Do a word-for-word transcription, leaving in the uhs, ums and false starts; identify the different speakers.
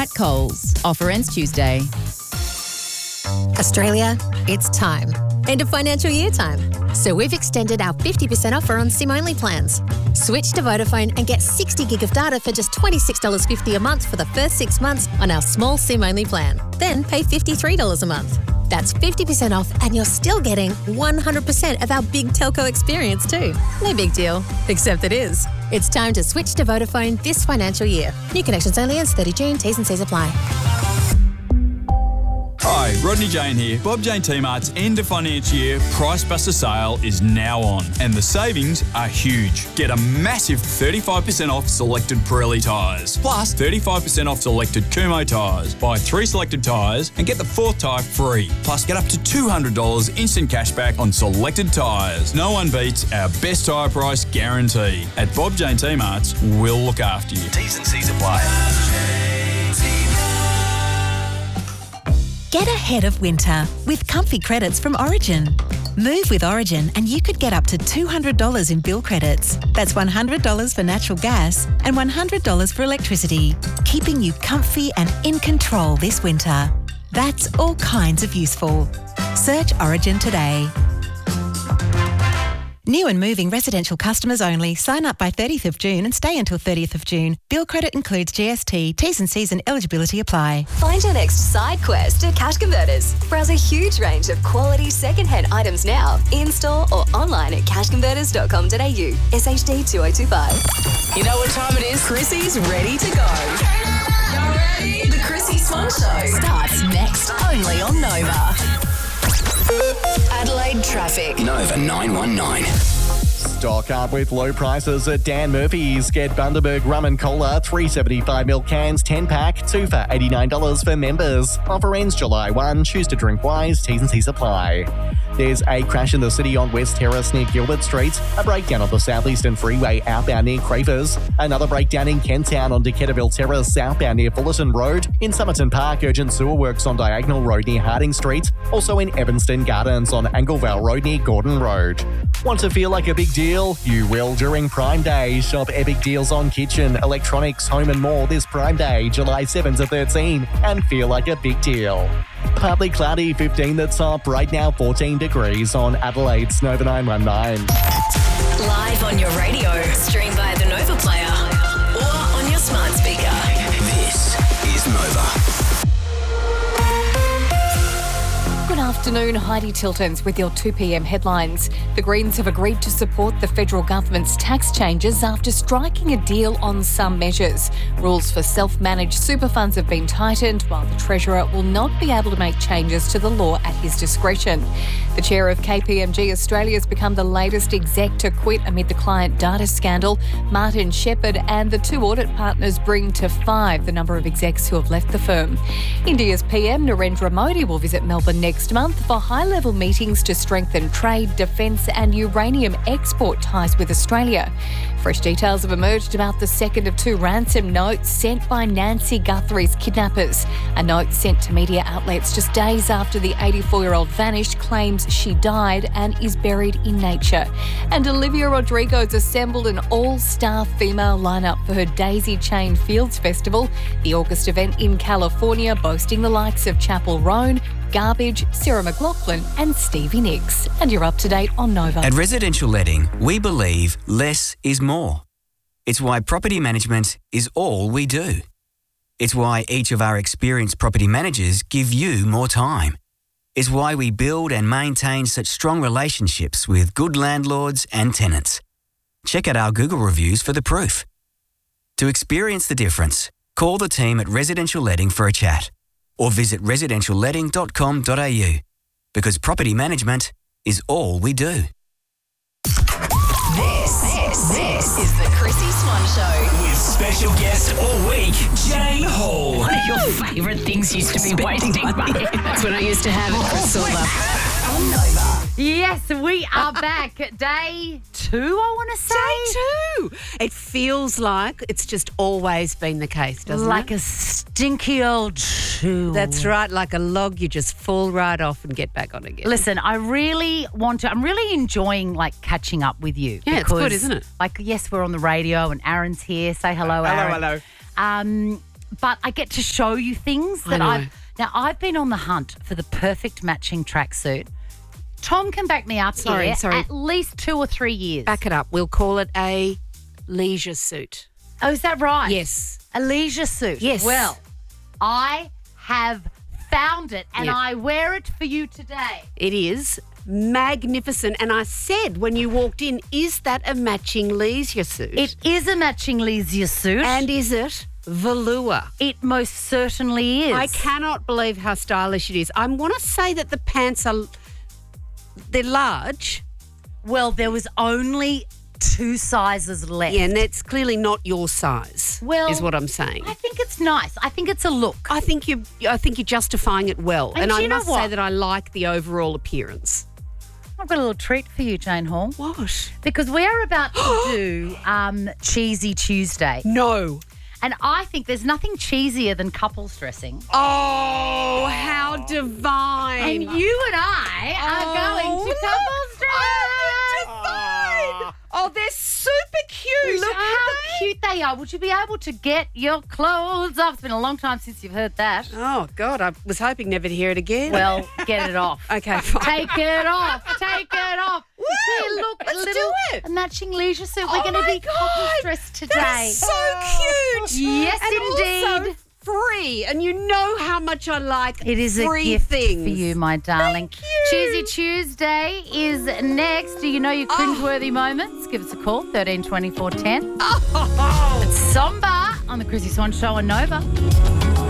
Speaker 1: At Coles. Offer ends Tuesday.
Speaker 2: Australia, it's time. End of financial year time. So we've extended our fifty percent offer on SIM-only plans. Switch to Vodafone and get sixty gig of data for just twenty-six dollars fifty a month for the first six months on our small SIM-only plan. Then pay fifty-three dollars a month. That's fifty percent off and you're still getting one hundred percent of our big telco experience too. No big deal, except it is. It's time to switch to Vodafone this financial year. New connections only ends thirty June. T's and C's apply.
Speaker 3: Hi, Rodney Jane here. Bob Jane T-Mart's end of financial year Price Buster sale is now on and the savings are huge. Get a massive thirty-five percent off selected Pirelli tyres, plus thirty-five percent off selected Kumho tyres. Buy three selected tyres and get the fourth tyre free. Plus get up to two hundred dollars instant cashback on selected tyres. No one beats our best tyre price guarantee. At Bob Jane T-Mart's, we'll look after you.
Speaker 4: T's and C's apply.
Speaker 5: Get ahead of winter with comfy credits from Origin. Move with Origin and you could get up to two hundred dollars in bill credits. That's one hundred dollars for natural gas and one hundred dollars for electricity, keeping you comfy and in control this winter. That's all kinds of useful. Search Origin today. New and moving residential customers only. Sign up by thirtieth of June and stay until thirtieth of June. Bill credit includes G S T, T's and C's and eligibility apply.
Speaker 6: Find your next side quest at Cash Converters. Browse a huge range of quality second-hand items now, in-store or online at cash converters dot com dot a u. S H D two oh two five.
Speaker 7: You know what time it is? Chrissy's ready to go. Y'all ready? The Chrissy Swan Show starts next, only on Nova. Adelaide traffic.
Speaker 4: Nova nine one nine.
Speaker 8: Stock up with low prices at Dan Murphy's. Get Bundaberg Rum and Cola, three seventy-five mil cans, ten pack, two for eighty-nine dollars for members. Offer ends July first. Choose to drink wise. T's and C's apply. There's a crash in the city on West Terrace near Gilbert Street. A breakdown on the Southeastern Freeway outbound near Cravers. Another breakdown in Kenttown on Decaturville Terrace southbound near Fullerton Road. In Somerton Park, urgent sewer works on Diagonal Road near Harding Street. Also in Evanston Gardens on Anglevale Road near Gordon Road. Want to feel like a big deal? You will during Prime Day. Shop epic deals on kitchen, electronics, home and more this Prime Day, July seventh to thirteenth, and feel like a big deal. Partly cloudy, fifteen the top, right now fourteen degrees on Adelaide's Nova nine one nine.
Speaker 7: Live on your radio, stream via the Nova player or on your smart speaker.
Speaker 4: This is Nova.
Speaker 9: Good afternoon, Heidi Tiltons with your two p.m. headlines. The Greens have agreed to support the federal government's tax changes after striking a deal on some measures. Rules for self-managed super funds have been tightened, while the Treasurer will not be able to make changes to the law at his discretion. The chair of K P M G Australia has become the latest exec to quit amid the client data scandal. Martin Shepherd and the two audit partners bring to five the number of execs who have left the firm. India's P M Narendra Modi will visit Melbourne next month for high-level meetings to strengthen trade, defence and uranium export ties with Australia. Fresh details have emerged about the second of two ransom notes sent by Nancy Guthrie's kidnappers. A note sent to media outlets just days after the eighty-four-year-old vanished claims she died and is buried in nature. And Olivia Rodrigo has assembled an all-star female lineup for her Daisy Chain Fields Festival, the August event in California, boasting the likes of Chappell Roan, Garbage, Sarah McLachlan and Stevie Nicks. And you're up to date on Nova.
Speaker 10: At Residential Letting, we believe less is more. It's why property management is all we do. It's why each of our experienced property managers give you more time. It's why we build and maintain such strong relationships with good landlords and tenants. Check out our Google reviews for the proof. To experience the difference, call the team at Residential Letting for a chat or visit residential letting dot com dot a u because property management is all we do.
Speaker 7: This, this, this is the Chrissy Swan Show.
Speaker 4: With special guest all week, Jane Hall.
Speaker 11: One of your favourite things used to be waiting. That's when I used to have it for silver.
Speaker 7: On Nova.
Speaker 12: Yes, we are back. Day two, I want to say.
Speaker 11: Day two. It feels like it's just always been the case, doesn't
Speaker 12: like
Speaker 11: it?
Speaker 12: Like a stinky old shoe.
Speaker 11: That's right. Like a log, you just fall right off and get back on again.
Speaker 12: Listen, I really want to, I'm really enjoying like catching up with you.
Speaker 11: Yeah,
Speaker 12: because,
Speaker 11: it's good, isn't it?
Speaker 12: Like, yes, we're on the radio and Aaron's here. Say hello, Aaron.
Speaker 11: Hello, hello.
Speaker 12: Um, but I get to show you things
Speaker 13: I
Speaker 12: that
Speaker 13: know.
Speaker 12: I've... Now, I've been on the hunt for the perfect matching tracksuit. Tom can back me up
Speaker 13: Sorry,
Speaker 12: here.
Speaker 13: sorry.
Speaker 12: At least two or three years.
Speaker 13: Back it up. We'll call it a leisure suit.
Speaker 12: Oh, is that right?
Speaker 13: Yes.
Speaker 12: A leisure suit.
Speaker 13: Yes.
Speaker 12: Well, I have found it and
Speaker 13: Yeah.
Speaker 12: I wear it for you today.
Speaker 13: It is magnificent. And I said when you walked in, is that a matching leisure suit?
Speaker 12: It is a matching leisure suit.
Speaker 13: And is it velour?
Speaker 12: It most certainly is.
Speaker 13: I cannot believe how stylish it is. I want to say that the pants are, they're large.
Speaker 12: Well, there was only two sizes left.
Speaker 13: Yeah, and that's clearly not your size.
Speaker 12: Well,
Speaker 13: is what I'm saying.
Speaker 12: I think it's nice. I think it's a look.
Speaker 13: I think you I think you're justifying it well.
Speaker 12: And
Speaker 13: And,
Speaker 12: do
Speaker 13: I
Speaker 12: you know
Speaker 13: must say
Speaker 12: what?
Speaker 13: that I like the overall appearance.
Speaker 12: I've got a little treat for you, Jane Hall.
Speaker 13: What?
Speaker 12: Because we are about to do um, Cheesy Tuesday.
Speaker 13: No.
Speaker 12: And I think there's nothing cheesier than couples dressing.
Speaker 13: Oh, how divine.
Speaker 12: And you and I are
Speaker 13: Oh,
Speaker 12: going to
Speaker 13: look.
Speaker 12: couples dress.
Speaker 13: Oh, divine. Oh, they're super cute.
Speaker 12: Look
Speaker 13: aren't
Speaker 12: how
Speaker 13: they?
Speaker 12: cute they are. Would you be able to get your clothes off? It's been a long time since you've heard that.
Speaker 13: Oh, God, I was hoping never to hear it again.
Speaker 12: Well, get it off.
Speaker 13: Okay, fine.
Speaker 12: Take it off. Take it off.
Speaker 13: Woo,
Speaker 12: Hey, look,
Speaker 13: let's
Speaker 12: a little
Speaker 13: do it.
Speaker 12: a matching leisure suit.
Speaker 13: Oh
Speaker 12: We're going to
Speaker 13: my
Speaker 12: be
Speaker 13: God,
Speaker 12: couples dressed today.
Speaker 13: That's so cute.
Speaker 12: Yes,
Speaker 13: and
Speaker 12: indeed.
Speaker 13: Also free, and you know how much I like
Speaker 12: It is
Speaker 13: free
Speaker 12: a gift
Speaker 13: things
Speaker 12: for you, my darling.
Speaker 13: Thank you.
Speaker 12: Cheesy Tuesday is next. Do you know your cringeworthy moments? Give us a call, thirteen twenty-four ten.
Speaker 13: Oh.
Speaker 12: It's Somba on the Chrissy Swan Show on Nova.